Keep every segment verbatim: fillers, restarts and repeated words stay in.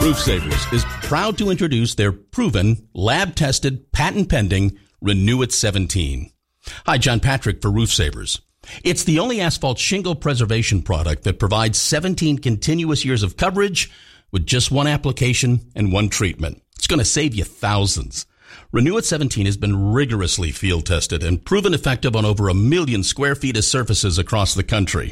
Roof Savers is proud to introduce their proven, lab-tested, patent-pending Renew It seventeen. Hi, John Patrick for Roof Savers. It's the only asphalt shingle preservation product that provides seventeen continuous years of coverage with just one application and one treatment. It's going to save you thousands. Renew It seventeen has been rigorously field tested and proven effective on over a million square feet of surfaces across the country.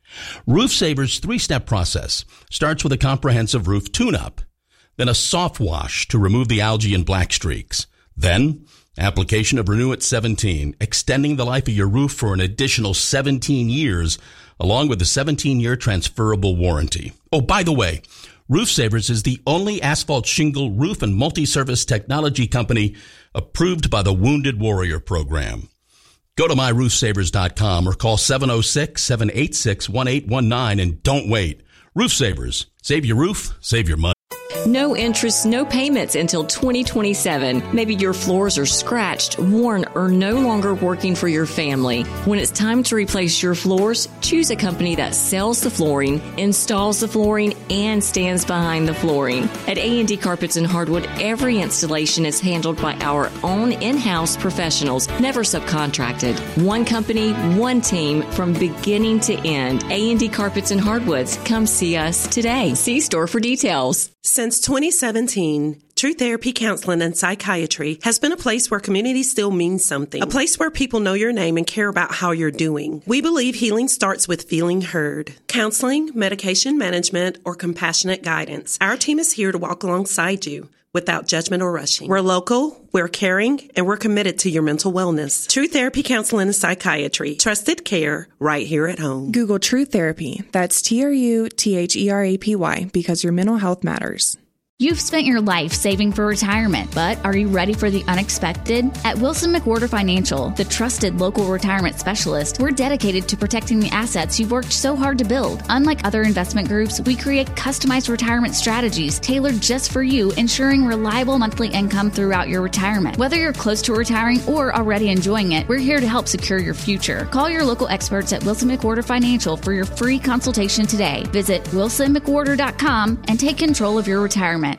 Roof Savers' three-step process starts with a comprehensive roof tune-up, then a soft wash to remove the algae and black streaks, then application of Renew It seventeen, extending the life of your roof for an additional seventeen years, along with a seventeen-year transferable warranty. Oh, by the way, Roof Savers is the only asphalt shingle roof and multi-service technology company approved by the Wounded Warrior Program. Go to my roof savers dot com or call seven oh six, seven eight six, one eight one nine and don't wait. Roof Savers. Save your roof, save your money. No interest, no payments until twenty twenty-seven. Maybe your floors are scratched, worn, or no longer working for your family. When it's time to replace your floors, choose a company that sells the flooring, installs the flooring, and stands behind the flooring. At A and D Carpets and Hardwood, every installation is handled by our own in-house professionals, never subcontracted. One company, one team, from beginning to end. A and D Carpets and Hardwoods. Come see us today. See store for details. Since twenty seventeen, True Therapy Counseling and Psychiatry has been a place where community still means something. A place where people know your name and care about how you're doing. We believe healing starts with feeling heard. Counseling, medication management, or compassionate guidance. Our team is here to walk alongside you without judgment or rushing. We're local, we're caring, and we're committed to your mental wellness. True Therapy Counseling and Psychiatry. Trusted care right here at home. Google True Therapy. That's T R U T H E R A P Y because your mental health matters. You've spent your life saving for retirement, but are you ready for the unexpected? At Wilson McWhorter Financial, the trusted local retirement specialist, we're dedicated to protecting the assets you've worked so hard to build. Unlike other investment groups, we create customized retirement strategies tailored just for you, ensuring reliable monthly income throughout your retirement. Whether you're close to retiring or already enjoying it, we're here to help secure your future. Call your local experts at Wilson McWhorter Financial for your free consultation today. Visit wilson mcwhorter dot com and take control of your retirement.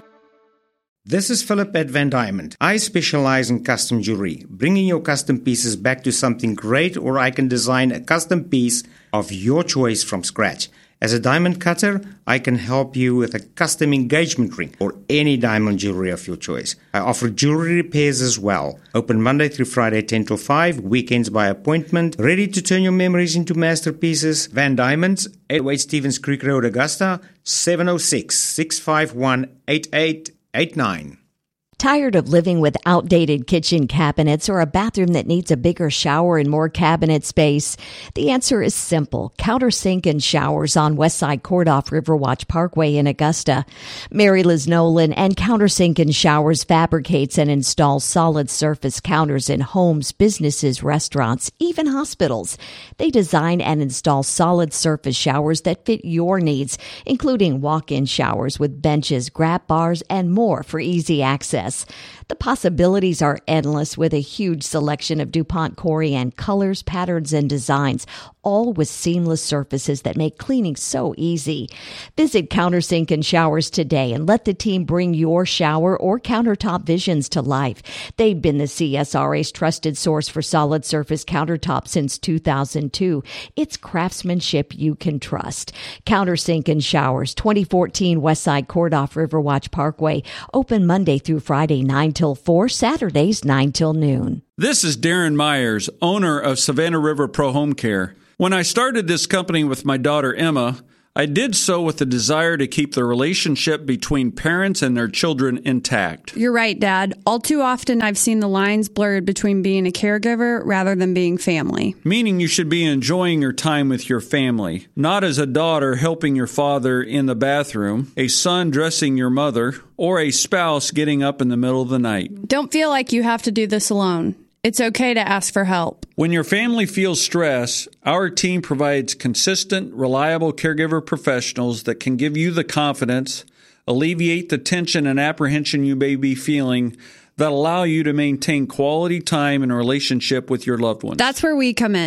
This is Philip at Van Diamond. I specialize in custom jewelry, bringing your custom pieces back to something great, or I can design a custom piece of your choice from scratch. As a diamond cutter, I can help you with a custom engagement ring or any diamond jewelry of your choice. I offer jewelry repairs as well. Open Monday through Friday, ten till five, weekends by appointment. Ready to turn your memories into masterpieces? Van Diamonds, eight oh eight Stevens Creek Road, Augusta, seven oh six, six five one, eight eight eight nine. Tired of living with outdated kitchen cabinets or a bathroom that needs a bigger shower and more cabinet space? The answer is simple. Countersink and Showers on Westside Court off Riverwatch Parkway in Augusta. Mary Liz Nolan and Countersink and Showers fabricates and installs solid surface counters in homes, businesses, restaurants, even hospitals. They design and install solid surface showers that fit your needs, including walk-in showers with benches, grab bars, and more for easy access. The possibilities are endless with a huge selection of DuPont Corian colors, patterns, and designs, all with seamless surfaces that make cleaning so easy. Visit Countersink and Showers today and let the team bring your shower or countertop visions to life. They've been the C S R A's trusted source for solid surface countertops since two thousand two. It's craftsmanship you can trust. Countersink and Showers, twenty fourteen Westside Court off Riverwatch Parkway. Open Monday through Friday, nine till four, Saturdays, nine till noon. This is Darren Myers, owner of Savannah River Pro Home Care. When I started this company with my daughter Emma, I did so with the desire to keep the relationship between parents and their children intact. You're right, Dad. All too often I've seen the lines blurred between being a caregiver rather than being family. Meaning you should be enjoying your time with your family, not as a daughter helping your father in the bathroom, a son dressing your mother, or a spouse getting up in the middle of the night. Don't feel like you have to do this alone. It's okay to ask for help. When your family feels stress, our team provides consistent, reliable caregiver professionals that can give you the confidence, alleviate the tension and apprehension you may be feeling, that allow you to maintain quality time and relationship with your loved ones. That's where we come in.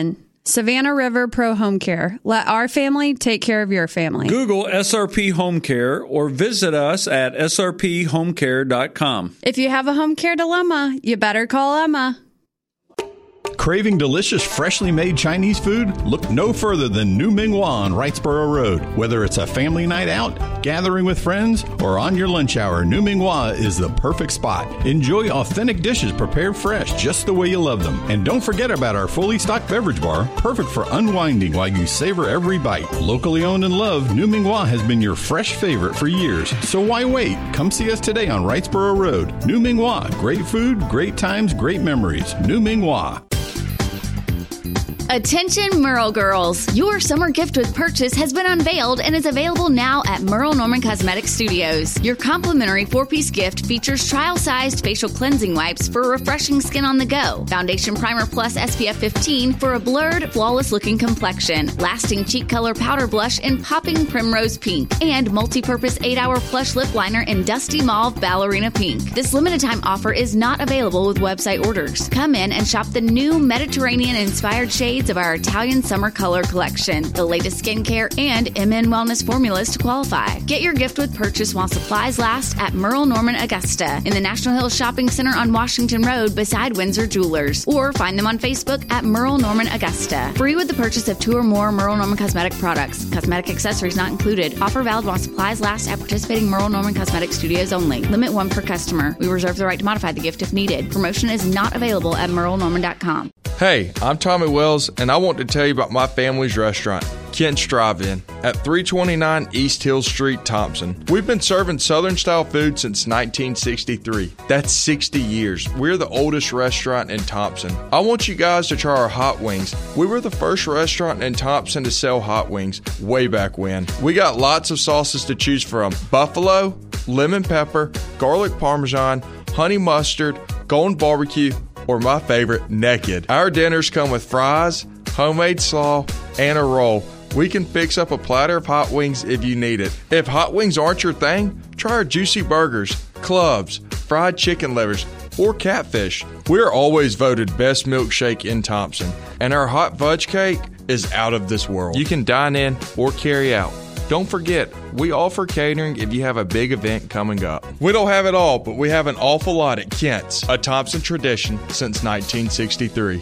Savannah River Pro Home Care. Let our family take care of your family. Google S R P Home Care or visit us at S R P home care dot com. If you have a home care dilemma, you better call Emma. Craving delicious, freshly made Chinese food? Look no further than New Ming Hua on Wrightsboro Road. Whether it's a family night out, gathering with friends, or on your lunch hour, New Ming Hua is the perfect spot. Enjoy authentic dishes prepared fresh, just the way you love them. And don't forget about our fully stocked beverage bar, perfect for unwinding while you savor every bite. Locally owned and loved, New Ming Hua has been your fresh favorite for years. So why wait? Come see us today on Wrightsboro Road. New Ming Hua. Great food, great times, great memories. New Ming Hua. Attention Merle girls! Your summer gift with purchase has been unveiled and is available now at Merle Norman Cosmetic Studios. Your complimentary four-piece gift features trial-sized facial cleansing wipes for refreshing skin on the go, Foundation Primer Plus S P F fifteen for a blurred, flawless-looking complexion, lasting cheek color powder blush in popping primrose pink, and multi-purpose eight-hour plush lip liner in dusty mauve ballerina pink. This limited-time offer is not available with website orders. Come in and shop the new Mediterranean-inspired shades of our Italian summer color collection, the latest skincare and M N wellness formulas to qualify. Get your gift with purchase while supplies last at Merle Norman Augusta in the National Hills Shopping Center on Washington Road beside Windsor Jewelers, or find them on Facebook at Merle Norman Augusta. Free with the purchase of two or more Merle Norman cosmetic products. Cosmetic accessories not included. Offer valid while supplies last at participating Merle Norman Cosmetic Studios only. Limit one per customer. We reserve the right to modify the gift if needed. Promotion is not available at merle norman dot com. Hey, I'm Tommy Wells, and I want to tell you about my family's restaurant, Kent's Drive-In, at three twenty-nine East Hill Street, Thompson. We've been serving Southern-style food since nineteen sixty-three. That's sixty years. We're the oldest restaurant in Thompson. I want you guys to try our hot wings. We were the first restaurant in Thompson to sell hot wings way back when. We got lots of sauces to choose from: buffalo, lemon pepper, garlic parmesan, honey mustard, golden barbecue, or my favorite, naked. Our dinners come with fries, homemade slaw, and a roll. We can fix up a platter of hot wings if you need it. If hot wings aren't your thing, try our juicy burgers, clubs, fried chicken livers, or catfish. We're always voted best milkshake in Thompson, and our hot fudge cake is out of this world. You can dine in or carry out. Don't forget, we offer catering if you have a big event coming up. We don't have it all, but we have an awful lot at Kent's, a Thompson tradition since nineteen sixty-three.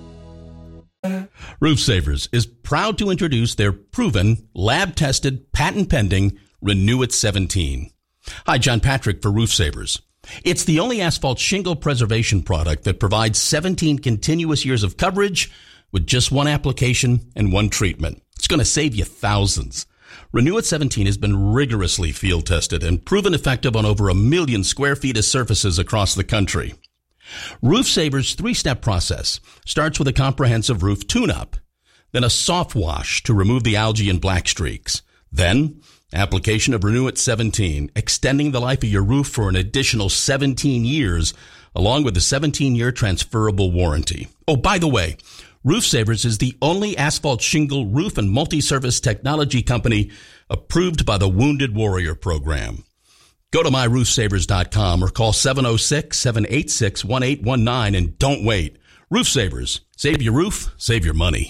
Roof Savers is proud to introduce their proven, lab-tested, patent-pending Renew It seventeen. Hi, John Patrick for Roof Savers. It's the only asphalt shingle preservation product that provides seventeen continuous years of coverage with just one application and one treatment. It's going to save you thousands. Renew It seventeen has been rigorously field tested and proven effective on over a million square feet of surfaces across the country. Roof Savers' three-step process starts with a comprehensive roof tune-up, then a soft wash to remove the algae and black streaks, then application of Renew It seventeen, extending the life of your roof for an additional seventeen years, along with a seventeen-year transferable warranty. Oh, by the way, Roof Savers is the only asphalt shingle roof and multi-service technology company approved by the Wounded Warrior Program. Go to my roof savers dot com or call seven oh six, seven eight six, one eight one nine and don't wait. Roof Savers. Save your roof, save your money.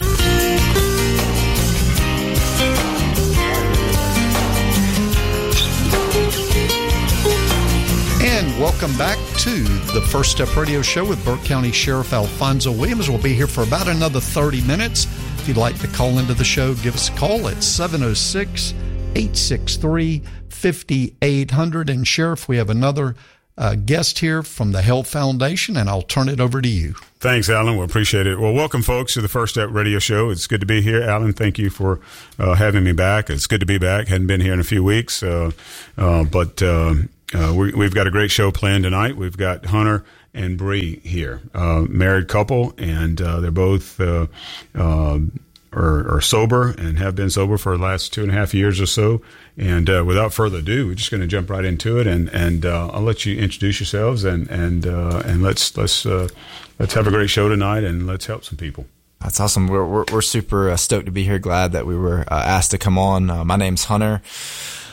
And welcome back to the First Step Radio Show with Burke County Sheriff Alfonso Williams. We'll be here for about another thirty minutes. If you'd like to call into the show, give us a call at seven oh six, eight six three, five eight zero zero. And Sheriff, we have another uh, guest here from the Health Foundation, and I'll turn it over to you. Thanks, Alan. We appreciate it. Well, welcome, folks, to the First Step Radio Show. It's good to be here. Alan, thank you for uh, having me back. It's good to be back. Hadn't been here in a few weeks, uh, uh, but uh, uh, we, we've got a great show planned tonight. We've got Hunter and Bree here, uh, married couple, and uh, they're both uh, uh, are, are sober and have been sober for the last two and a half years or so. And uh, without further ado, we're just going to jump right into it, and and uh, I'll let you introduce yourselves, and and uh, and let's let's uh, let's have a great show tonight, and let's help some people. That's awesome. We're we're, we're super uh, stoked to be here. Glad that we were uh, asked to come on. Uh, my name's Hunter.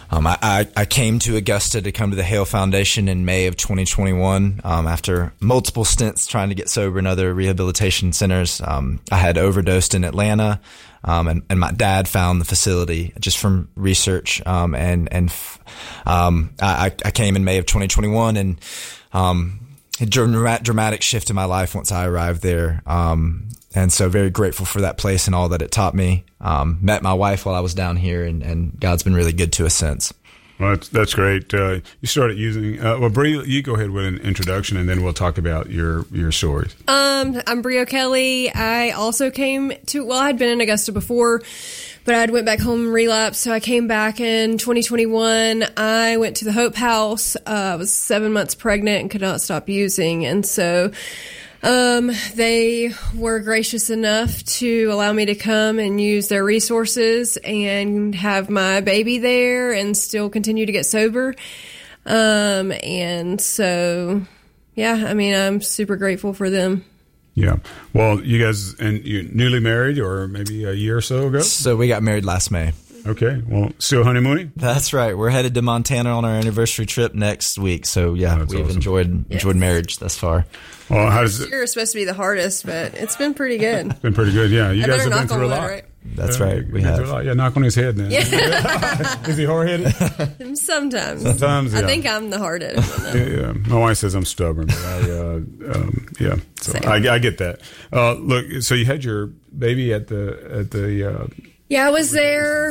Um, I, I, I came to Augusta to come to the Hale Foundation in May of twenty twenty-one. Um, after multiple stints trying to get sober in other rehabilitation centers, um, I had overdosed in Atlanta, um, and, and my dad found the facility just from research. Um, and and um, I, I came in May of twenty twenty-one, and um, a dramatic shift in my life once I arrived there. Um, and so very grateful for that place and all that it taught me. Um, met my wife while I was down here, and, and God's been really good to us since. Well, that's, that's great. Uh, you started using, uh, well, Bree, you go ahead with an introduction, and then we'll talk about your, your stories. Um, I'm Bree O'Kelly. I also came to, well, I had been in Augusta before, but I went back home and relapsed, so I came back in twenty twenty-one. I went to the Hope House. Uh, I was seven months pregnant and could not stop using, and so um, they were gracious enough to allow me to come and use their resources and have my baby there and still continue to get sober. Um, and so, yeah, I mean, I'm super grateful for them. Yeah. Well, you guys, and you're newly married, or maybe a year or so ago? So we got married last May. Okay. Well, still honeymooning? That's right. We're headed to Montana on our anniversary trip next week. So yeah, oh, we've awesome. enjoyed yes. enjoyed marriage thus far. Well, how does it? This year is supposed to be the hardest, but it's been pretty good. It's been pretty good. Yeah, you I guys have been through a wood, lot. Right? That's uh, right. We have. Yeah, knock on his head now. Yeah. Is he hard-headed? Sometimes. Sometimes, yeah. I think I'm the hard-headed one. Yeah, yeah. My wife says I'm stubborn, but I, uh, um, yeah. So I, I get that. Uh, look, so you had your baby at the at the. Uh, yeah, I was there.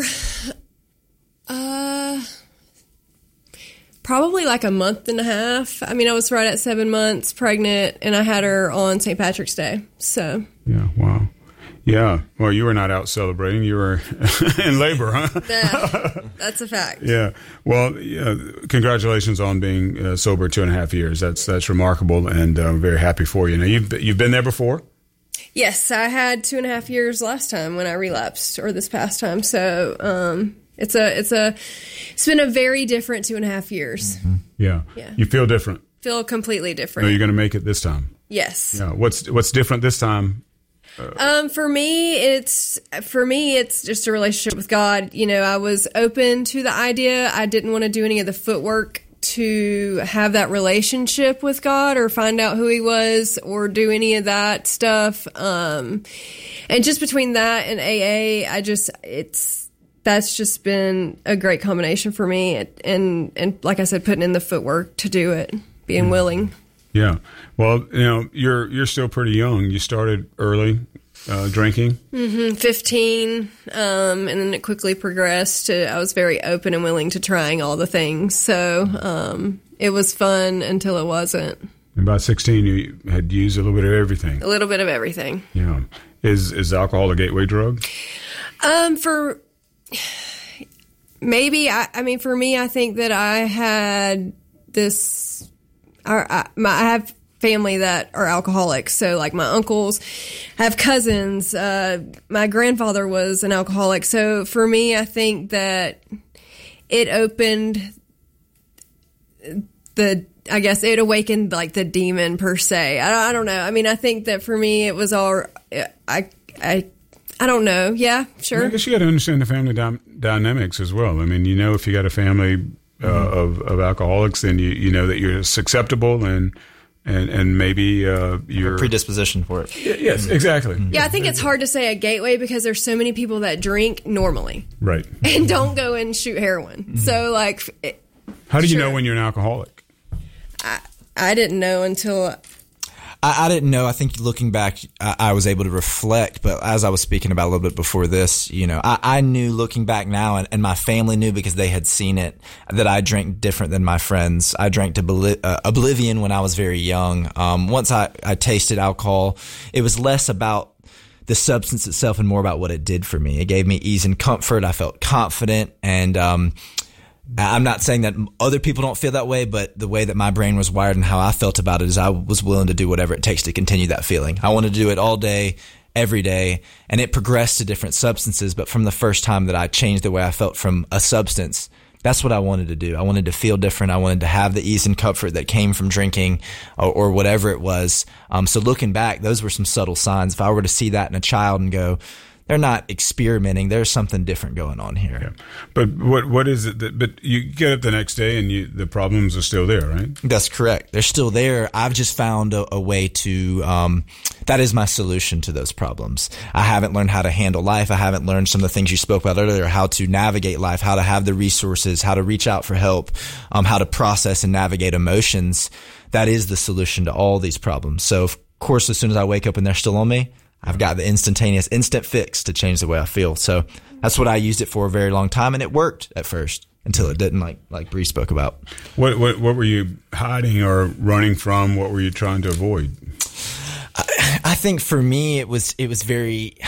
Uh, probably like a month and a half. I mean, I was right at seven months pregnant, and I had her on Saint Patrick's Day. So. Yeah. Wow. Yeah. Well, you were not out celebrating. You were in labor, huh? Yeah, that's a fact. Yeah. Well, yeah, congratulations on being uh, sober two and a half years. That's that's remarkable, and I'm uh, very happy for you. Now, you've you've been there before? Yes, I had two and a half years last time when I relapsed, or this past time. So um, it's a it's a it's been a very different two and a half years. Mm-hmm. Yeah. Yeah. You feel different. Feel completely different. No, you're going to make it this time. Yes. Yeah. What's what's different this time? Um, for me, it's for me, it's just a relationship with God. You know, I was open to the idea. I didn't want to do any of the footwork to have that relationship with God or find out who He was or do any of that stuff. Um, and just between that and A A, I just it's that's just been a great combination for me. And and like I said, putting in the footwork to do it, being mm. willing. Yeah. Well, you know, you're you're still pretty young. You started early uh, drinking. Mm-hmm. fifteen, um, and then it quickly progressed to I was very open and willing to trying all the things. So um, it was fun until it wasn't. And by sixteen, you had used a little bit of everything. A little bit of everything. Yeah. Is is alcohol a gateway drug? Um, for maybe I, I mean, for me, I think that I had this. I, my, I have family that are alcoholics, so like my uncles, I have cousins. Uh, my grandfather was an alcoholic, so for me, I think that it opened the. I guess it awakened like the demon per se. I, I don't know. I mean, I think that for me, it was all. I I I don't know. Yeah, sure. I guess you got to understand the family dy- dynamics as well. I mean, you know, if you got a family. Uh, of, of alcoholics, then you you know that you're susceptible and and and maybe uh, you're a predisposition for it. Y- yes, exactly. Yeah, I think it's hard to say a gateway because there's so many people that drink normally, right, and don't go and shoot heroin. Mm-hmm. So like, it, how do you sure. know when you're an alcoholic? I I didn't know until. I, I didn't know. I think looking back, I, I was able to reflect. But as I was speaking about a little bit before this, you know, I, I knew looking back now, and, and my family knew because they had seen it, that I drank different than my friends. I drank to beli- uh, oblivion when I was very young. Um, once I, I tasted alcohol, it was less about the substance itself and more about what it did for me. It gave me ease and comfort. I felt confident, and um, I'm not saying that other people don't feel that way, but the way that my brain was wired and how I felt about it is I was willing to do whatever it takes to continue that feeling. I wanted to do it all day, every day, and it progressed to different substances. But from the first time that I changed the way I felt from a substance, that's what I wanted to do. I wanted to feel different. I wanted to have the ease and comfort that came from drinking or, or whatever it was. Um, so looking back, those were some subtle signs. If I were to see that in a child and go, they're not experimenting. There's something different going on here. Yeah. But what what is it that, but you get up the next day and you, the problems are still there, right? That's correct. They're still there. I've just found a, a way to, um, that is my solution to those problems. I haven't learned how to handle life. I haven't learned some of the things you spoke about earlier, how to navigate life, how to have the resources, how to reach out for help, um, how to process and navigate emotions. That is the solution to all these problems. So of course, as soon as I wake up and they're still on me, I've got the instantaneous, instant fix to change the way I feel. So that's what I used it for a very long time, and it worked at first until it didn't, like like Bree spoke about. What, what what were you hiding or running from? What were you trying to avoid? I, I think for me, it was it was very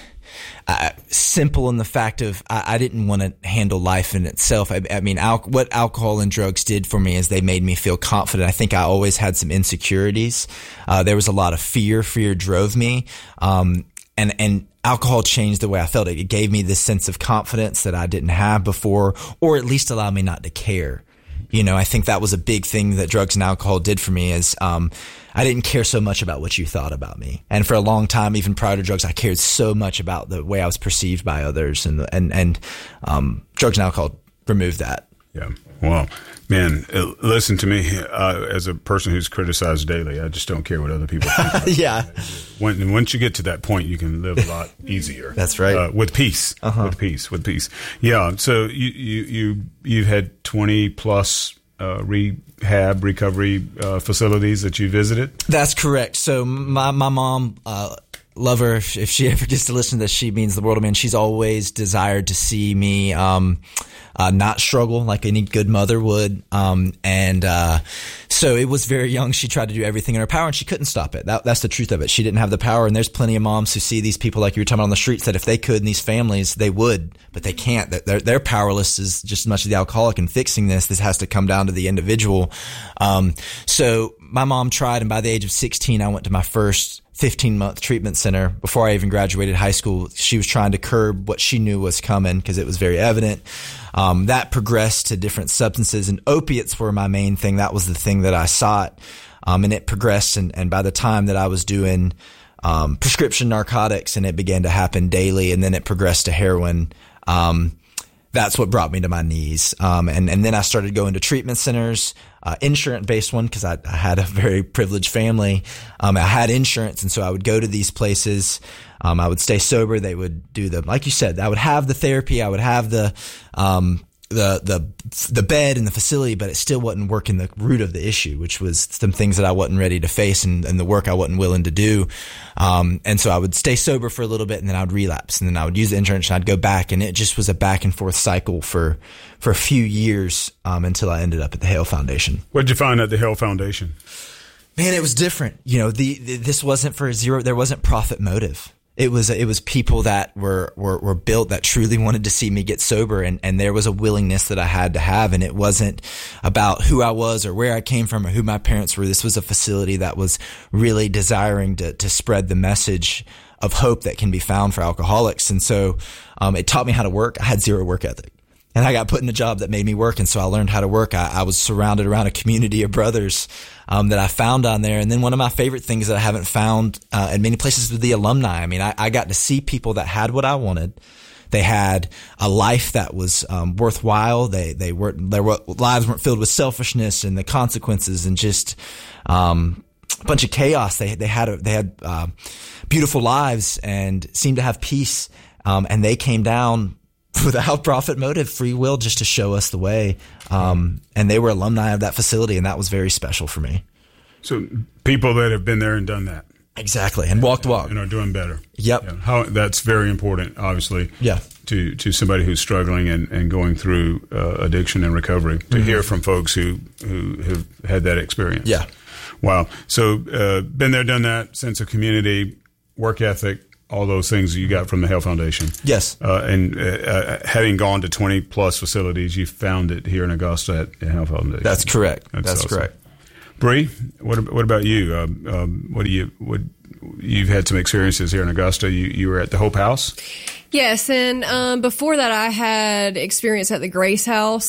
uh, simple in the fact of I, I didn't want to handle life in itself. I, I mean, al- what alcohol and drugs did for me is they made me feel confident. I think I always had some insecurities. Uh, there was a lot of fear. Fear drove me. Um, and, and alcohol changed the way I felt. It, it gave me this sense of confidence that I didn't have before, or at least allowed me not to care. You know, I think that was a big thing that drugs and alcohol did for me is, um, I didn't care so much about what you thought about me. And for a long time, even prior to drugs, I cared so much about the way I was perceived by others, and, and, and, um, drugs and alcohol removed that. Yeah. Well, man, listen to me. Uh, as a person who's criticized daily, I just don't care what other people think about yeah. When, once you get to that point, you can live a lot easier. That's right. Uh, with peace. Uh-huh. With peace. With peace. Yeah. So you you you you've had twenty plus uh, rehab recovery uh, facilities that you visited. That's correct. So my my mom. Uh, Love her. If, if she ever gets to listen to this, she means the world to me. And she's always desired to see me um, uh, not struggle like any good mother would. Um, and uh, so it was very young. She tried to do everything in her power, and she couldn't stop it. That, that's the truth of it. She didn't have the power. And there's plenty of moms who see these people like you were talking about on the streets that if they could in these families, they would, but they can't. They're, they're powerless as just as much as the alcoholic in fixing this. This has to come down to the individual. Um, so my mom tried, and by the age of sixteen, I went to my first fifteen month treatment center. Before I even graduated high school, she was trying to curb what she knew was coming because it was very evident. Um, that progressed to different substances, and opiates were my main thing. That was the thing that I sought. Um, and it progressed. And, and by the time that I was doing, um, prescription narcotics, and it began to happen daily, and then it progressed to heroin. Um, That's what brought me to my knees. Um, and, and then I started going to treatment centers, uh, insurance based one, cause I, I had a very privileged family. Um, I had insurance. And so I would go to these places. Um, I would stay sober. They would do the, like you said, I would have the therapy. I would have the, um, the, the, the bed and the facility, but it still wasn't working the root of the issue, which was some things that I wasn't ready to face, and, and the work I wasn't willing to do. Um, and so I would stay sober for a little bit, and then I would relapse, and then I would use the insurance, and I'd go back, and it just was a back and forth cycle for, for a few years, um, until I ended up at the Hale Foundation. What did you find at the Hale Foundation? Man, it was different. You know, the, the this wasn't for zero, there wasn't profit motive. It was, it was people that were, were, were built that truly wanted to see me get sober. And, and there was a willingness that I had to have. And it wasn't about who I was or where I came from or who my parents were. This was a facility that was really desiring to, to spread the message of hope that can be found for alcoholics. And so, um, it taught me how to work. I had zero work ethic. And I got put in a job that made me work. And so I learned how to work. I, I was surrounded around a community of brothers, um, that I found on there. And then one of my favorite things that I haven't found, uh, in many places was the alumni. I mean, I, I got to see people that had what I wanted. They had a life that was, um, worthwhile. They, they weren't, their lives weren't filled with selfishness and the consequences and just, um, a bunch of chaos. They, they had, a, they had, uh, beautiful lives and seemed to have peace. Um, and they came down without profit motive, free will, just to show us the way. Um, and they were alumni of that facility, and that was very special for me. So people that have been there and done that. Exactly. And walked the walk. And are doing better. Yep. Yeah. How, that's very important, obviously. Yeah. To, to somebody who's struggling and, and going through uh, addiction and recovery, to mm-hmm. hear from folks who, who have had that experience. Yeah. Wow. So, uh, been there, done that, sense of community, work ethic, all those things you got from the Hale Foundation. Yes. Uh, and uh, uh, having gone to twenty plus facilities, you found it here in Augusta at the Hale Foundation. That's correct. That's, That's awesome. correct. Bree, what what about you? Um, um, what do you what you've had some experiences here in Augusta? You you were at the Hope House. Yes, and um, before that, I had experience at the Grace House.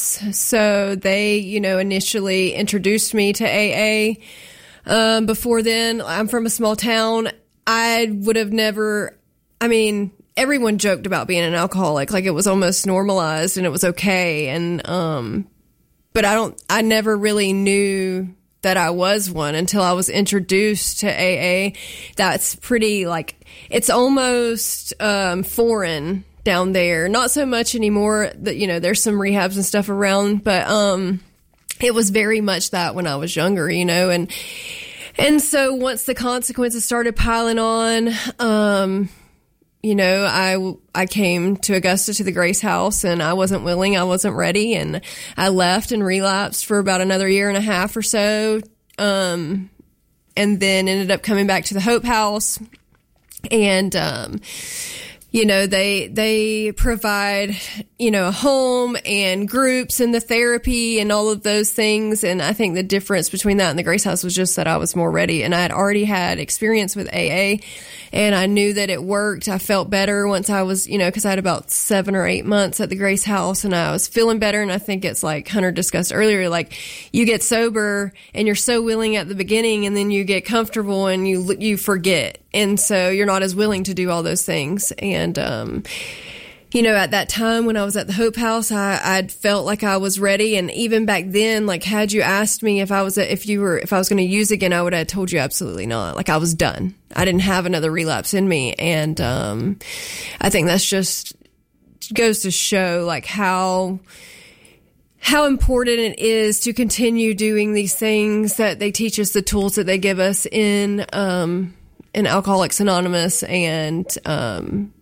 So they, you know, initially introduced me to A A. Um, before then, I'm from a small town. I would have never, I mean, everyone joked about being an alcoholic, like it was almost normalized and it was okay. And, um, but I don't, I never really knew that I was one until I was introduced to A A. That's pretty, like, it's almost, um, foreign down there. Not so much anymore that, you know, there's some rehabs and stuff around, but, um, it was very much that when I was younger, you know, and, and so once the consequences started piling on, um, you know, I, I came to Augusta to the Grace House, and I wasn't willing, I wasn't ready, and I left and relapsed for about another year and a half or so, um, and then ended up coming back to the Hope House, and, um, you know, they, they provide, you know, a home and groups and the therapy and all of those things. And I think the difference between that and the Grace House was just that I was more ready, and I had already had experience with A A, and I knew that it worked. I felt better once I was, you know, cause I had about seven or eight months at the Grace House, and I was feeling better. And I think it's like Hunter discussed earlier, like you get sober and you're so willing at the beginning, and then you get comfortable and you, you forget. And so you're not as willing to do all those things. And, um, you know, at that time when I was at the Hope House, I, I'd felt like I was ready. And even back then, like, had you asked me if I was, if you were, if I was going to use again, I would have told you absolutely not. Like, I was done. I didn't have another relapse in me. And, um, I think that's just goes to show like how, how important it is to continue doing these things that they teach us, the tools that they give us in, um, in Alcoholics Anonymous, and, um,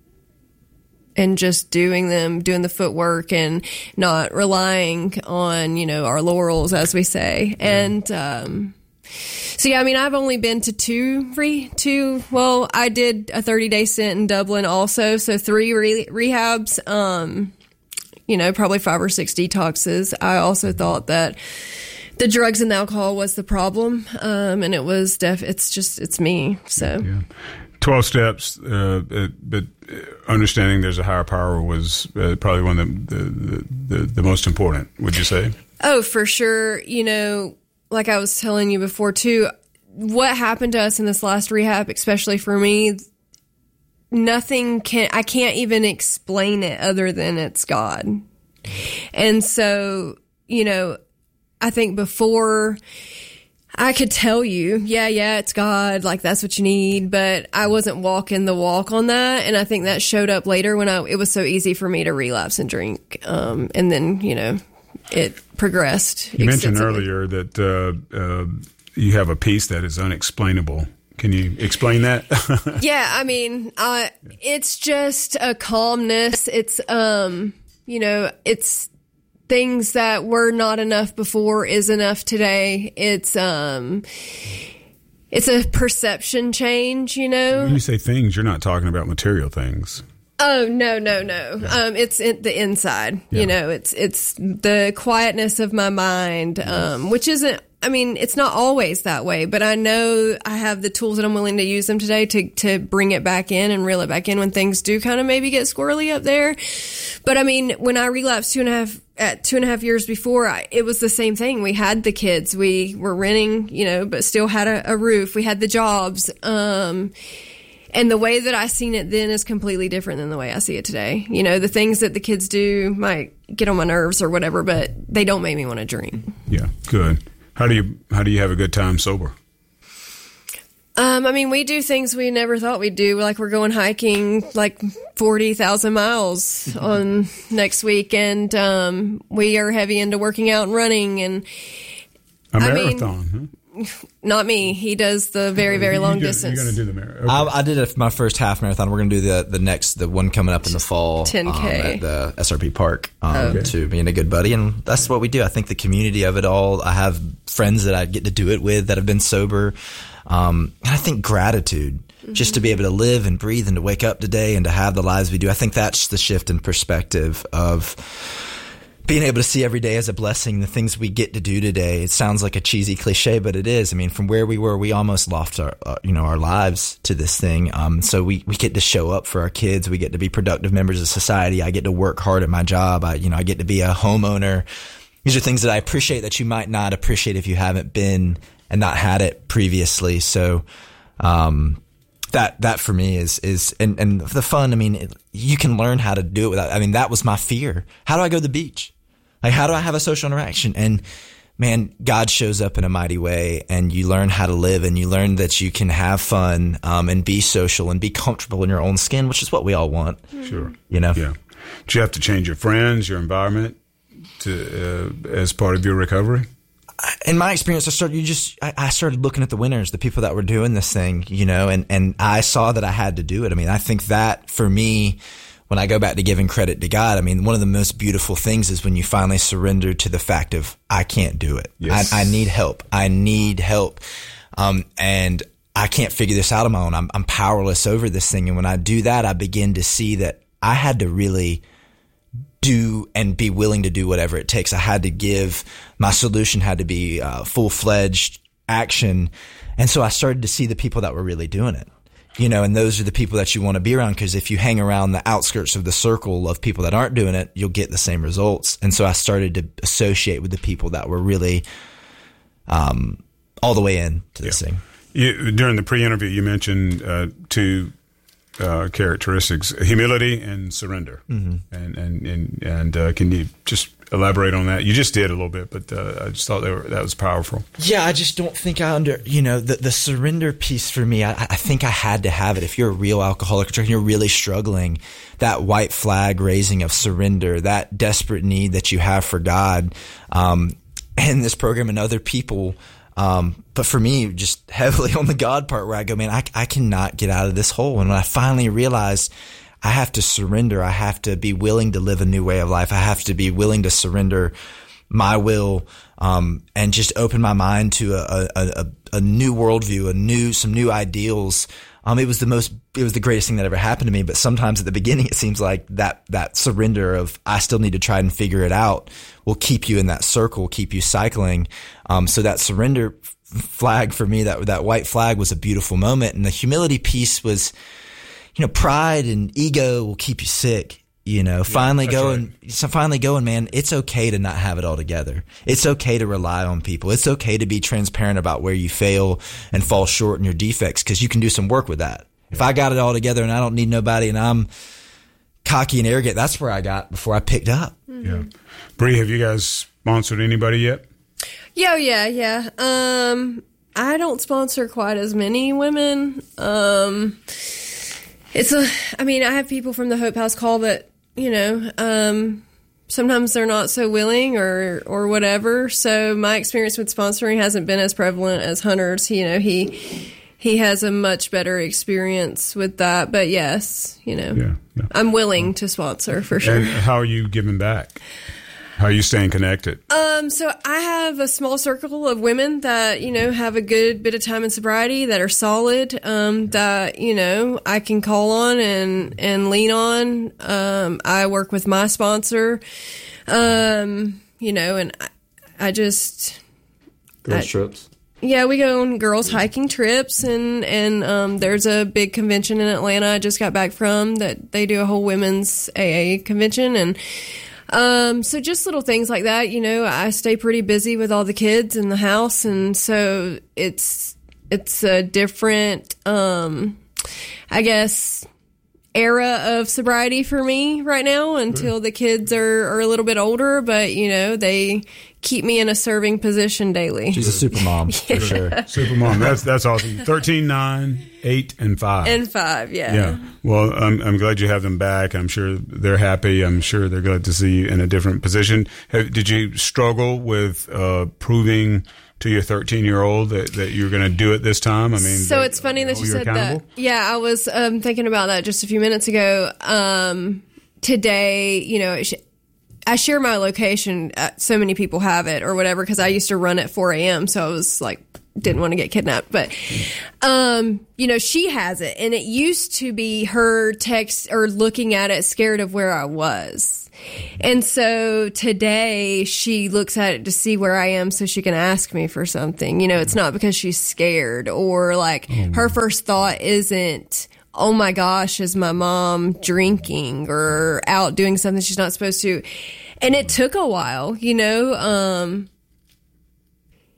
and just doing them, doing the footwork and not relying on, you know, our laurels, as we say. And, um, so yeah, I mean, I've only been to two, re, two, well, I did a thirty day stint in Dublin also. So three re- rehabs, um, you know, probably five or six detoxes. I also thought that the drugs and the alcohol was the problem. Um, and it was def, it's just, it's me. So yeah. twelve steps, uh, but understanding there's a higher power was uh, probably one of the, the, the, the most important, would you say? Oh, for sure. You know, like I was telling you before too, what happened to us in this last rehab, especially for me, nothing can, I can't even explain it other than it's God. And so, you know, I think before I could tell you, yeah, yeah, it's God, like that's what you need, but I wasn't walking the walk on that. And I think that showed up later when I, it was so easy for me to relapse and drink. Um, and then, you know, it progressed. You mentioned earlier that, uh, uh, you have a peace that is unexplainable. Can you explain that? Yeah. I mean, uh, it's just a calmness. It's, um, you know, it's, things that were not enough before is enough today. It's um, it's a perception change, you know. When you say things, you're not talking about material things. Oh no, no, no. Yeah. Um, it's in the inside. Yeah. You know, it's it's the quietness of my mind, um, which isn't. I mean, it's not always that way, but I know I have the tools and I'm willing to use them today to, to bring it back in and reel it back in when things do kind of maybe get squirrely up there. But I mean, when I relapsed two and a half, at two and a half years before, I, it was the same thing. We had the kids, we were renting, you know, but still had a, a roof. We had the jobs. Um, and the way that I seen it then is completely different than the way I see it today. You know, the things that the kids do might get on my nerves or whatever, but they don't make me want to drink. Yeah, good. How do you how do you have a good time sober? Um, I mean, we do things we never thought we'd do. Like we're going hiking like forty thousand miles on next week, and um, we are heavy into working out and running. And a marathon, I mean, huh? Not me. He does the very, very long you distance. You're going to do the marathon. Okay. I, I did a, my first half marathon. We're going to do the, the next, the one coming up in the fall. ten K. Um, at the S R P Park um, okay. to being a good buddy. And that's what we do. I think the community of it all, I have friends that I get to do it with that have been sober. Um, and I think gratitude, mm-hmm. just to be able to live and breathe and to wake up today and to have the lives we do. I think that's the shift in perspective of being able to see every day as a blessing, the things we get to do today. It sounds like a cheesy cliche, but it is. I mean, from where we were, we almost lost our, uh, you know, our lives to this thing. Um, so we, we get to show up for our kids. We get to be productive members of society. I get to work hard at my job. I, you know, I get to be a homeowner. These are things that I appreciate that you might not appreciate if you haven't been and not had it previously. So, um, that, that for me is, is, and, and the fun, I mean, it, you can learn how to do it without, I mean, that was my fear. How do I go to the beach? Like, how do I have a social interaction? And man, God shows up in a mighty way, and you learn how to live, and you learn that you can have fun, um, and be social and be comfortable in your own skin, which is what we all want. Sure. You know? Yeah. Did you have to change your friends, your environment to, uh, as part of your recovery? In my experience, I started, you just, I, I started looking at the winners, the people that were doing this thing, you know, and, and I saw that I had to do it. I mean, I think that for me, when I go back to giving credit to God, I mean, one of the most beautiful things is when you finally surrender to the fact of, I can't do it. Yes. I, I need help. I need help. Um, and I can't figure this out on my own. I'm, I'm powerless over this thing. And when I do that, I begin to see that I had to really do and be willing to do whatever it takes. I had to give, my solution had to be uh, full-fledged action. And so I started to see the people that were really doing it, you know, and those are the people that you want to be around, because if you hang around the outskirts of the circle of people that aren't doing it, you'll get the same results. And so I started to associate with the people that were really um, all the way in to this yeah. thing. You, during the pre-interview, you mentioned uh, two Uh, characteristics: humility and surrender. Mm-hmm. And and and, and uh, can you just elaborate on that? You just did a little bit, but uh, I just thought they were, that was powerful. Yeah, I just don't think I under you know the the surrender piece for me. I, I think I had to have it. If you're a real alcoholic and you're really struggling, that white flag raising of surrender, that desperate need that you have for God, um, and this program and other people. Um, but for me, just heavily on the God part, where I go, man, I, I cannot get out of this hole. And when I finally realized I have to surrender, I have to be willing to live a new way of life. I have to be willing to surrender my will, um, and just open my mind to a, a, a, a new worldview, a new, some new ideals. Um, it was the most, it was the greatest thing that ever happened to me. But sometimes at the beginning, it seems like that, that surrender of, I still need to try and figure it out, will keep you in that circle, keep you cycling. Um, so that surrender flag for me, that, that white flag was a beautiful moment. And the humility piece was, you know, pride and ego will keep you sick. You know, yeah, finally going, right. so finally going, man, it's okay to not have it all together. It's okay to rely on people. It's okay to be transparent about where you fail and fall short in your defects, because you can do some work with that. Yeah. If I got it all together and I don't need nobody and I'm cocky and arrogant, that's where I got before I picked up. Mm-hmm. Yeah. Bree, have you guys sponsored anybody yet? Yeah, yeah, yeah. Um, I don't sponsor quite as many women. Um, it's a, I mean, I have people from the Hope House call, but you know, um, sometimes they're not so willing or, or whatever. So my experience with sponsoring hasn't been as prevalent as Hunter's. You know, he, he has a much better experience with that, but yes, you know, yeah, yeah. I'm willing to sponsor for sure. And how are you giving back? How are you staying connected? Um, so I have a small circle of women that, you know, have a good bit of time in sobriety, that are solid, um, that, you know, I can call on and, and lean on. Um, I work with my sponsor, um, you know, and I, I just... Girls I, trips. Yeah, we go on girls hiking trips, and, and um, there's a big convention in Atlanta I just got back from that they do a whole women's A A convention, and Um, so just little things like that, you know, I stay pretty busy with all the kids in the house. And so it's, it's a different, um, I guess, era of sobriety for me right now until the kids are, are a little bit older, but you know, they keep me in a serving position daily. She's a super mom, yeah. for sure. Super mom. That's, that's awesome. thirteen, nine, eight, and five. And five, yeah. Yeah. Well, I'm, I'm glad you have them back. I'm sure they're happy. I'm sure they're glad to see you in a different position. Have, did you struggle with, uh, proving to your thirteen-year-old that, that you're going to do it this time? I mean, so that, it's funny that you said accountable? that. Yeah, I was um, thinking about that just a few minutes ago. Um, today, you know, it sh- I share my location. Uh, so many people have it or whatever, because I used to run at four a.m. So I was like, didn't want to get kidnapped. But, um, you know, she has it. And it used to be her text or looking at it scared of where I was. And so today she looks at it to see where I am so she can ask me for something. You know, it's not because she's scared or like oh, her first thought isn't, oh my gosh, is my mom drinking or out doing something she's not supposed to? And it took a while, you know, um,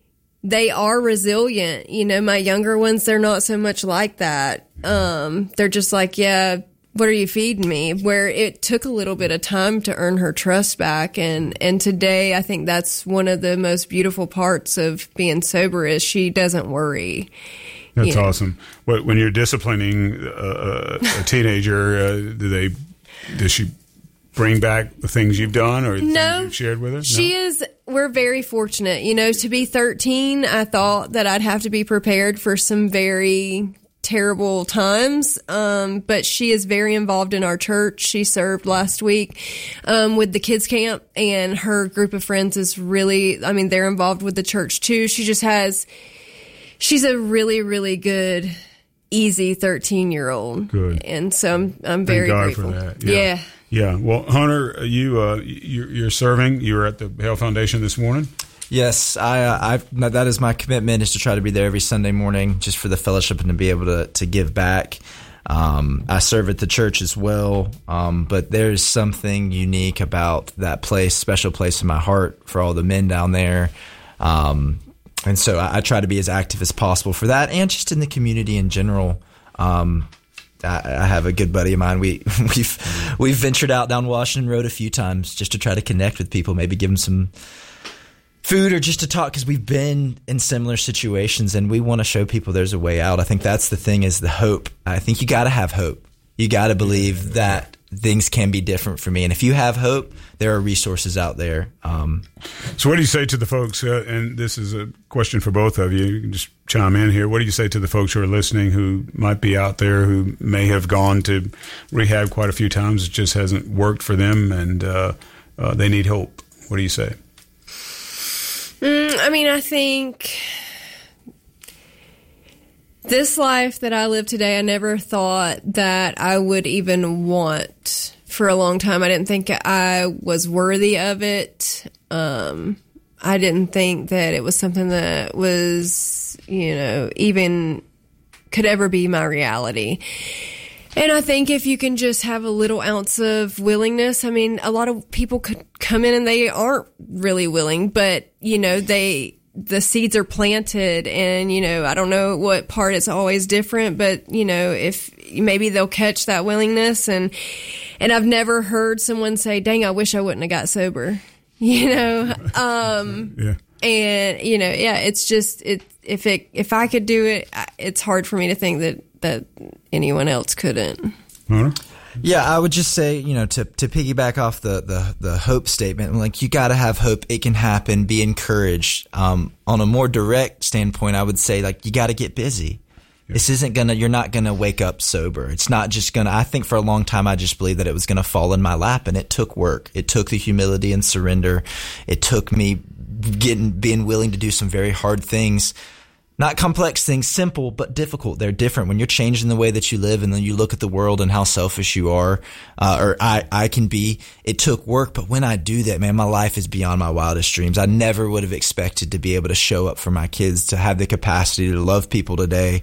they are resilient. You know, my younger ones, they're not so much like that. Um, they're just like, yeah, what are you feeding me? Where it took a little bit of time to earn her trust back. And, and today I think that's one of the most beautiful parts of being sober is she doesn't worry. That's you know? awesome. What, when you're disciplining a, a teenager, uh, do they, does she bring back the things you've done or the no, things you've shared with her? No? She is, we're very fortunate. You know, to be thirteen, I thought that I'd have to be prepared for some very terrible times. Um, but she is very involved in our church. She served last week, um, with the kids camp, and her group of friends is really, I mean, they're involved with the church too. She just has, she's a really, really good, easy thirteen year old. Good. And so I'm, I'm very Thank God grateful. for that. Yeah. yeah. Yeah. Well, Hunter, you, uh, you're, you're serving, you were at the Hale Foundation this morning. Yes, I, uh, I, that is my commitment, is to try to be there every Sunday morning just for the fellowship and to be able to, to give back. Um, I serve at the church as well, um, but there's something unique about that place, special place in my heart for all the men down there. Um, and so I, I try to be as active as possible for that and just in the community in general. Um, I, I have a good buddy of mine. We, we've, we've ventured out down Washington Road a few times just to try to connect with people, maybe give them some food or just to talk, because we've been in similar situations and we want to show people there's a way out. I think that's the thing, is the hope. I think you got to have hope. You got to believe that things can be different for me. And if you have hope, there are resources out there. Um, so what do you say to the folks, uh, and this is a question for both of you, you can just chime in here. What do you say to the folks who are listening who might be out there, who may have gone to rehab quite a few times, it just hasn't worked for them, and uh, uh, they need hope? What do you say? Mm, I mean, I think this life that I live today, I never thought that I would even want for a long time. I didn't think I was worthy of it. Um, I didn't think that it was something that was, you know, even could ever be my reality. And I think if you can just have a little ounce of willingness, I mean, a lot of people could come in and they aren't really willing, but, you know, they, the seeds are planted, and, you know, I don't know what part is always different, but, you know, if maybe they'll catch that willingness. And, and I've never heard someone say, dang, I wish I wouldn't have got sober, you know? Um, yeah. And, you know, yeah, it's just, it, if it, if I could do it, it's hard for me to think that, that anyone else couldn't. Yeah, I would just say, you know, to to piggyback off the the, the hope statement, like, you got to have hope. It can happen. Be encouraged. Um, on a more direct standpoint, I would say, like, you got to get busy. Yeah. This isn't gonna. You're not gonna wake up sober. It's not just gonna. I think for a long time I just believed that it was gonna fall in my lap, and it took work. It took the humility and surrender. It took me getting being willing to do some very hard things. Not complex things, simple but difficult. They're different. When you're changing the way that you live and then you look at the world and how selfish you are, uh, or I, I can be, it took work. But when I do that, man, my life is beyond my wildest dreams. I never would have expected to be able to show up for my kids, to have the capacity to love people today,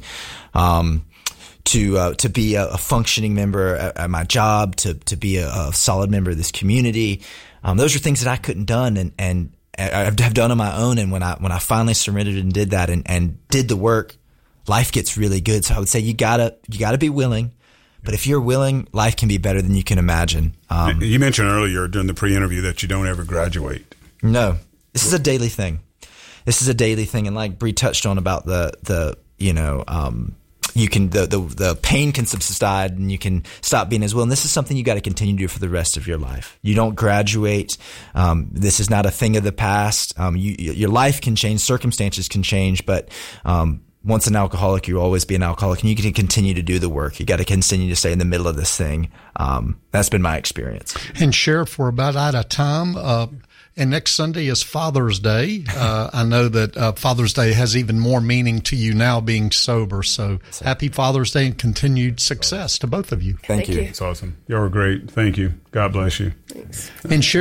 um, to uh, to be a, a functioning member at, at my job, to to be a, a solid member of this community. Um, those are things that I couldn't done, and and I've done on my own. And when I when I finally surrendered and did that and, and did the work, life gets really good. So I would say you gotta you gotta be willing. But if you're willing, life can be better than you can imagine. Um, you mentioned earlier during the pre-interview that you don't ever graduate. No, this is a daily thing. This is a daily thing, and like Bree touched on about the the you know. Um, You can the, the the pain can subside and you can stop being as well. And this is something you got to continue to do for the rest of your life. You don't graduate. Um, this is not a thing of the past. Um, you, your life can change, circumstances can change, but um, once an alcoholic, you'll always be an alcoholic, and you can continue to do the work. You got to continue to stay in the middle of this thing. Um, that's been my experience. And Sheriff, we're about out of time. Uh, And next Sunday is Father's Day. Uh, I know that uh, Father's Day has even more meaning to you now being sober. So happy Father's Day and continued success to both of you. Thank, Thank you. It's awesome. Y'all were great. Thank you. God bless you. Thanks. And Sheriff,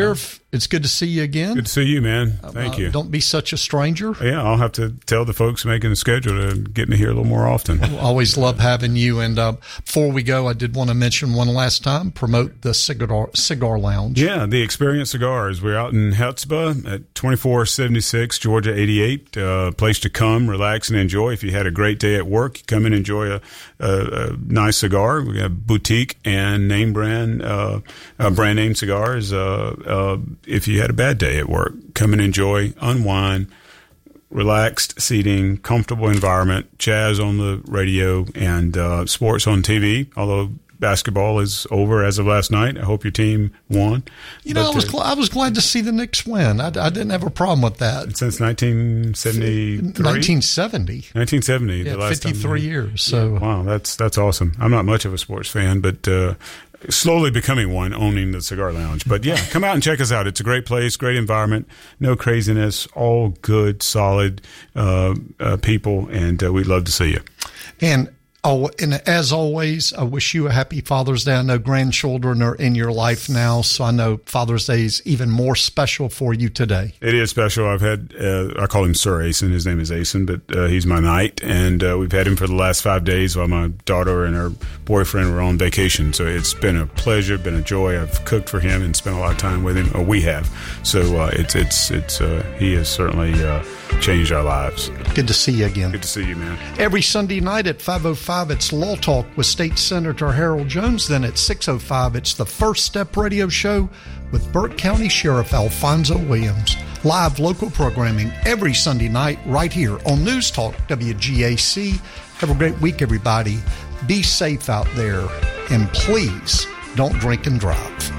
it's good to see you again. Good to see you, man. Thank uh, you. Don't be such a stranger. Yeah, I'll have to tell the folks making the schedule to get me here a little more often. I always love having you. And uh, before we go, I did want to mention one last time, promote the Cigar, cigar Lounge. Yeah, the Experience Cigars. We're out in Hetzba at twenty-four seventy-six Georgia eighty-eight. Uh, place to come, relax, and enjoy. If you had a great day at work, come and enjoy a, a, a nice cigar. We have boutique and name brand, uh, uh, brand name cigars. Uh, uh, if you had a bad day at work, come and enjoy, unwind, relaxed seating, comfortable environment, jazz on the radio, and uh, sports on T V, although basketball is over as of last night. I hope your team won. You know, but, I was uh, gl- I was glad to see the Knicks win. I, I didn't have a problem with that. Since nineteen seventy-three? nineteen seventy. nineteen seventy, yeah, the last fifty-three time. years. So. Yeah, wow, that's that's awesome. I'm not much of a sports fan, but uh, slowly becoming one, owning the Cigar Lounge. But yeah, come out and check us out. It's a great place, great environment, no craziness, all good, solid uh, uh, people, and uh, we'd love to see you. And Oh, and as always, I wish you a happy Father's Day. I know grandchildren are in your life now, so I know Father's Day is even more special for you today. It is special. I've had, uh, I call him Sir Asen. His name is Asen, but uh, he's my knight, and uh, we've had him for the last five days while my daughter and her boyfriend were on vacation. So it's been a pleasure, been a joy. I've cooked for him and spent a lot of time with him, or we have. So uh, it's, it's, it's, uh, he has certainly uh, changed our lives. Good to see you again. Good to see you, man. Every Sunday night at five oh five, it's Law Talk with State Senator Harold Jones. Then at six oh five, it's the First Step Radio Show with Burke County Sheriff Alfonso Williams. Live local programming every Sunday night right here on News Talk W G A C. Have a great week, everybody. Be safe out there, and please don't drink and drive.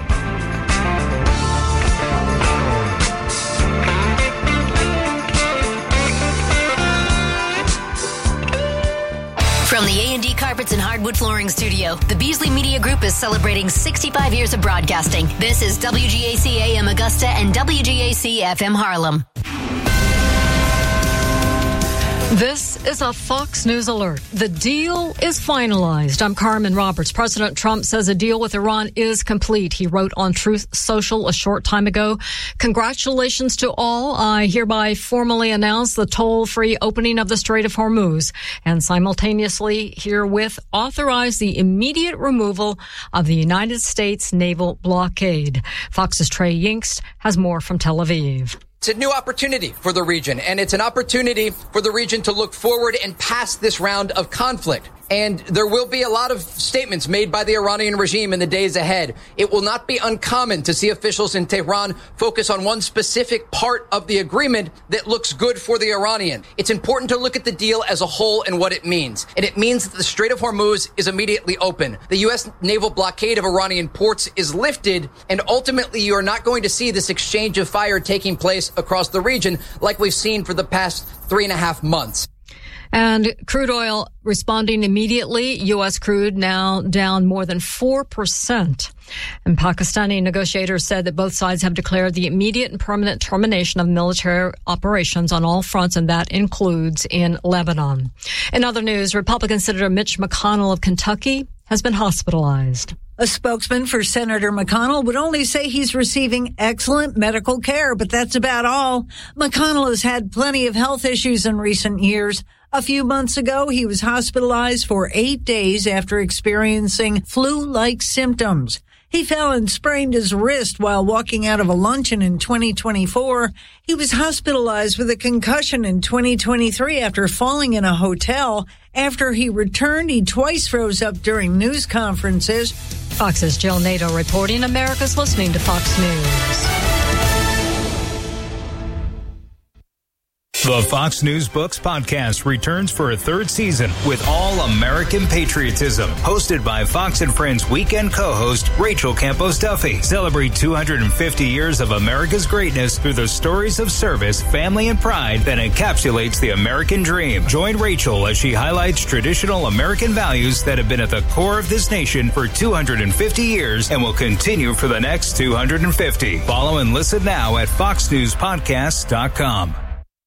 From the A and D Carpets and Hardwood Flooring Studio, the Beasley Media Group is celebrating sixty-five years of broadcasting. This is W G A C A M Augusta and W G A C F M Harlem. This is a Fox News alert. The deal is finalized. I'm Carmen Roberts. President Trump says a deal with Iran is complete. He wrote on Truth Social a short time ago, "Congratulations to all. I hereby formally announce the toll-free opening of the Strait of Hormuz and simultaneously herewith authorize the immediate removal of the United States naval blockade." Fox's Trey Yingst has more from Tel Aviv. It's a new opportunity for the region, and it's an opportunity for the region to look forward and past this round of conflict. And there will be a lot of statements made by the Iranian regime in the days ahead. It will not be uncommon to see officials in Tehran focus on one specific part of the agreement that looks good for the Iranian. It's important to look at the deal as a whole and what it means. And it means that the Strait of Hormuz is immediately open. The U S naval blockade of Iranian ports is lifted, and ultimately you are not going to see this exchange of fire taking place across the region like we've seen for the past three and a half months. And crude oil responding immediately. U S crude now down more than four percent. And Pakistani negotiators said that both sides have declared the immediate and permanent termination of military operations on all fronts, and that includes in Lebanon. In other news, Republican Senator Mitch McConnell of Kentucky has been hospitalized. A spokesman for Senator McConnell would only say he's receiving excellent medical care, but that's about all. McConnell has had plenty of health issues in recent years. A few months ago, he was hospitalized for eight days after experiencing flu-like symptoms. He fell and sprained his wrist while walking out of a luncheon in twenty twenty-four. He was hospitalized with a concussion in twenty twenty-three after falling in a hotel. After he returned, he twice froze up during news conferences. Fox's Jill Nato reporting. America's listening to Fox News. The Fox News Books podcast returns for a third season with all American patriotism. Hosted by Fox and Friends weekend co-host Rachel Campos Duffy. Celebrate two hundred fifty years of America's greatness through the stories of service, family, and pride that encapsulates the American dream. Join Rachel as she highlights traditional American values that have been at the core of this nation for two hundred fifty years and will continue for the next two hundred fifty. Follow and listen now at fox news podcast dot com.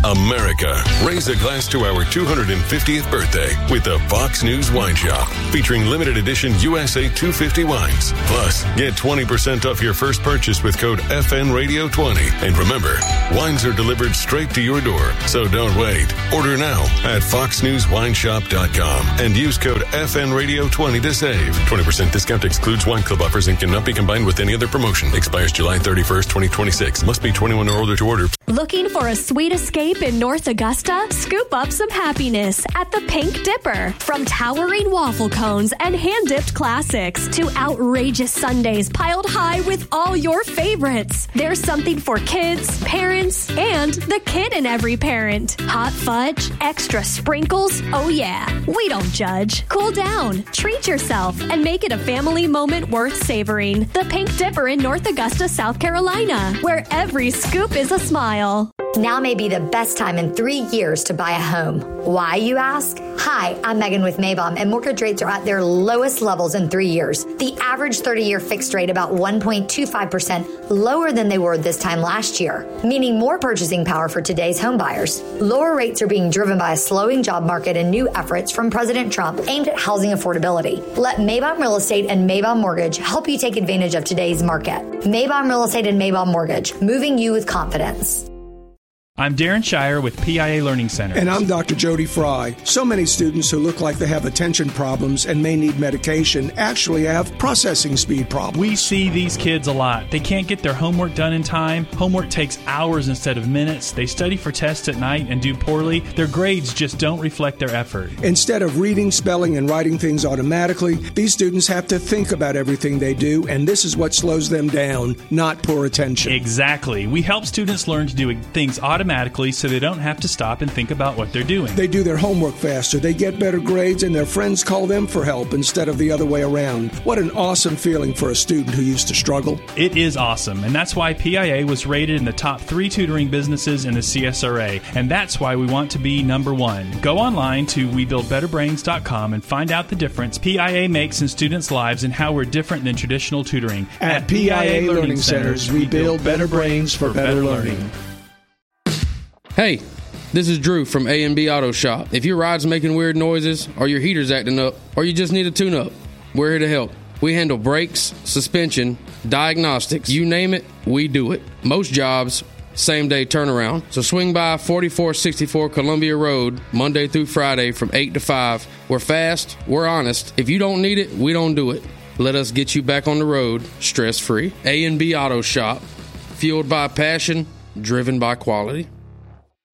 America, raise a glass to our two hundred fiftieth birthday with the Fox News Wine Shop, featuring limited edition U S A two fifty wines. Plus, get twenty percent off your first purchase with code F N Radio twenty. And remember, wines are delivered straight to your door, so don't wait. Order now at fox news wine shop dot com and use code F N Radio twenty to save. twenty percent discount excludes wine club offers and cannot be combined with any other promotion. Expires July thirty-first, twenty twenty-six. Must be twenty-one or older to order. Looking for a sweet escape in North Augusta? Scoop up some happiness at the Pink Dipper. From towering waffle cones and hand-dipped classics to outrageous sundaes piled high with all your favorites, there's something for kids, parents, and the kid in every parent. Hot fudge, extra sprinkles, oh yeah, we don't judge. Cool down, treat yourself, and make it a family moment worth savoring. The Pink Dipper in North Augusta, South Carolina, where every scoop is a smile. Now may be the best time in three years to buy a home. Why, you ask? Hi, I'm Megan with Maybaum, and mortgage rates are at their lowest levels in three years. The average thirty-year fixed rate about one point two five percent lower than they were this time last year, meaning more purchasing power for today's home buyers. Lower rates are being driven by a slowing job market and new efforts from President Trump aimed at housing affordability. Let Maybaum Real Estate and Maybaum Mortgage help you take advantage of today's market. Maybaum Real Estate and Maybaum Mortgage, moving you with confidence. I'm Darren Shire with P I A Learning Center. And I'm Doctor Jody Fry. So many students who look like they have attention problems and may need medication actually have processing speed problems. We see these kids a lot. They can't get their homework done in time. Homework takes hours instead of minutes. They study for tests at night and do poorly. Their grades just don't reflect their effort. Instead of reading, spelling, and writing things automatically, these students have to think about everything they do, and this is what slows them down, not poor attention. Exactly. We help students learn to do things automatically automatically so they don't have to stop and think about what they're doing. They do their homework faster, they get better grades, and their friends call them for help instead of the other way around. What an awesome feeling for a student who used to struggle. It is awesome, and that's why P I A was rated in the top three tutoring businesses in the C S R A, and that's why we want to be number one. Go online to we build better brains dot com and find out the difference P I A makes in students' lives and how we're different than traditional tutoring. At, At P I A, P I A Learning Centers, we build better brains for better learning. Hey, this is Drew from A and B Auto Shop. If your ride's making weird noises, or your heater's acting up, or you just need a tune-up, we're here to help. We handle brakes, suspension, diagnostics, you name it, we do it. Most jobs, same-day turnaround. So swing by forty-four sixty-four Columbia Road, Monday through Friday from eight to five. We're fast, we're honest. If you don't need it, we don't do it. Let us get you back on the road, stress-free. A and B Auto Shop, fueled by passion, driven by quality.